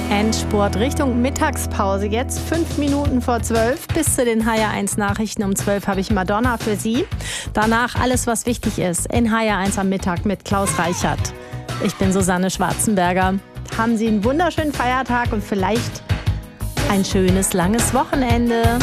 Endspurt Richtung Mittagspause. Jetzt 5 Minuten vor 12 bis zu den HR1 Nachrichten. Um 12 habe ich Madonna für Sie. Danach alles, was wichtig ist, in HR1 am Mittag mit Klaus Reichert. Ich bin Susanne Schwarzenberger. Haben Sie einen wunderschönen Feiertag und vielleicht ein schönes, langes Wochenende.